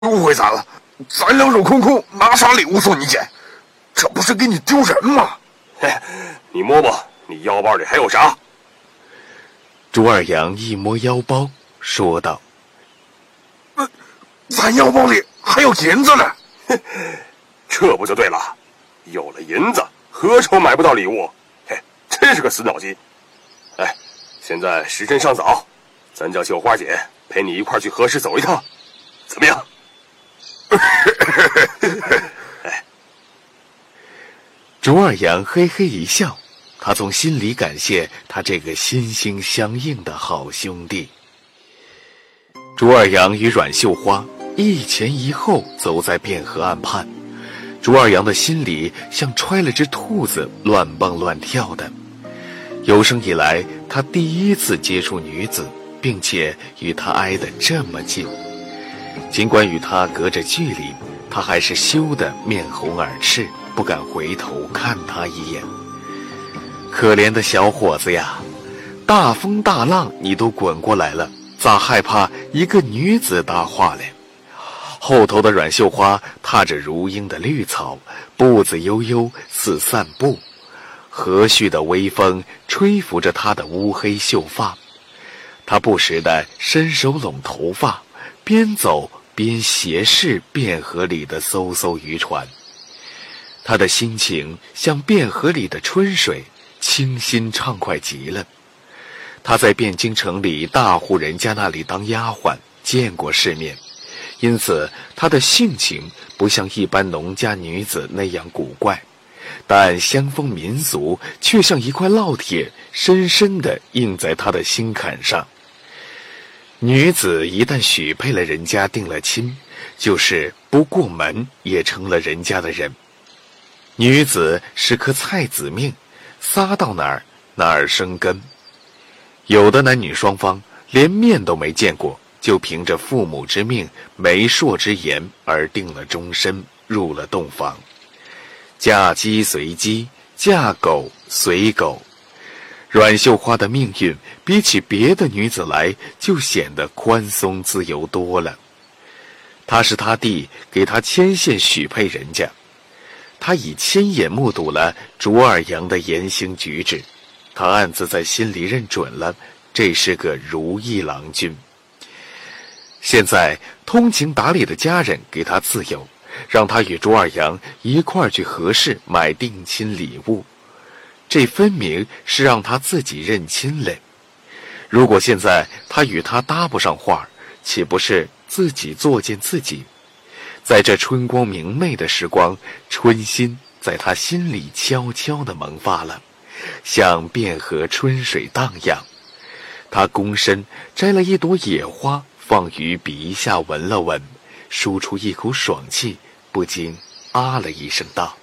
误会咱了，咱两手空空，拿啥礼物送你姐？这不是给你丢人吗？ 嘿，你摸摸，你腰包里还有啥？ 朱二阳一摸腰包，说道：“ 咱腰包里还有银子呢。” 这不就对了？有了银子，何愁买不到礼物？嘿，真是个死脑筋！哎，现在时辰尚早，咱叫绣花姐陪你一块去河市走一趟，怎么样？哎， 朱二阳嘿嘿一笑，他从心里感谢他这个心心相印的好兄弟。朱二阳与阮绣花一前一后走在汴河岸畔，朱二阳的心里像揣了只兔子，乱蹦乱跳的。有生以来，他第一次接触女子，并且与她挨得这么近。尽管与她隔着距离，他还是羞得面红耳赤，不敢回头看她一眼。可怜的小伙子呀，大风大浪你都滚过来了，咋害怕一个女子搭话嘞？后头的阮绣花踏着如茵的绿草，步子悠悠似散步，和煦的微风吹拂着她的乌黑秀发，她不时地伸手拢头发，边走边斜视汴河里的嗖嗖渔船。她的心情像汴河里的春水，清新畅快极了。她在汴京城里大户人家那里当丫鬟，见过世面，因此她的性情不像一般农家女子那样古怪，但乡风民俗却像一块烙铁，深深地印在她的心坎上。女子一旦许配了人家，定了亲，就是不过门也成了人家的人。女子是颗菜籽命，撒到哪儿哪儿生根。有的男女双方连面都没见过，就凭着父母之命、媒妁之言而定了终身，入了洞房。嫁鸡随鸡，嫁狗随狗。阮绣花的命运比起别的女子来就显得宽松自由多了。她是她弟给她牵线许配人家，她已亲眼目睹了朱二阳的言行举止，她暗自在心里认准了，这是个如意郎君。现在通情达理的家人给她自由，让她与朱二阳一块儿去河市买定亲礼物，这分明是让她自己认亲嘞。如果现在她与他搭不上话，岂不是自己作践自己？在这春光明媚的时光，春心在他心里悄悄地萌发了，像汴河春水荡漾。他躬身摘了一朵野花，放于鼻下闻了闻，舒出一口爽气，不禁啊了一声道：“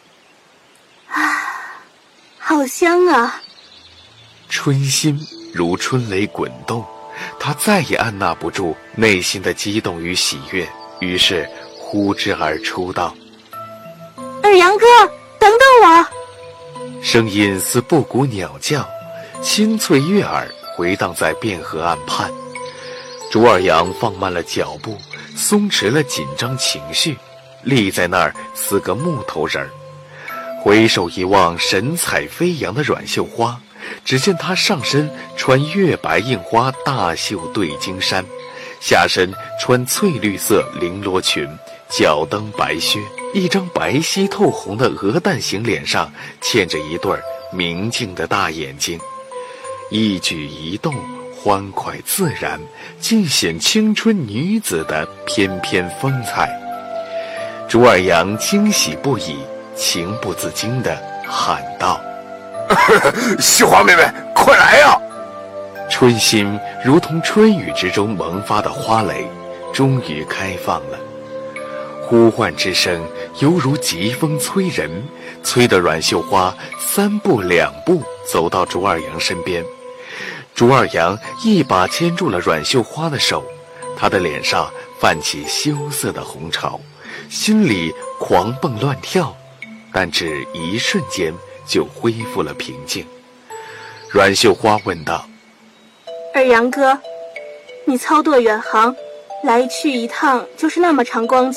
好香啊！” 春心如春雷滚动，他再也按捺不住内心的激动与喜悦，于是呼之而出道：“ 二阳哥，等等我！” 声音似布谷鸟叫，清脆悦耳，回荡在汴河岸畔。朱二阳放慢了脚步，松弛了紧张情绪，立在那儿似个木头人儿。回首一望神采飞扬的阮绣花，只见她上身穿月白印花大袖对襟衫，下身穿翠绿色绫罗裙，脚蹬白靴，一张白皙透红的鹅蛋形脸上嵌着一对明净的大眼睛，一举一动欢快自然，尽显青春女子的翩翩风采。朱二阳惊喜不已，情不自禁地喊道：“ 绣花妹妹，快来呀！” 春心如同春雨之中萌发的花蕾，终于开放了。呼唤之声犹如疾风催人，催得阮绣花三步两步走到朱二阳身边。朱二阳一把牵住了阮绣花的手，他的脸上泛起羞涩的红潮，心里狂蹦乱跳，但只一瞬间就恢复了平静。阮绣花问道：“ 二阳哥，你操舵远航， 来去一趟就是那么长光景。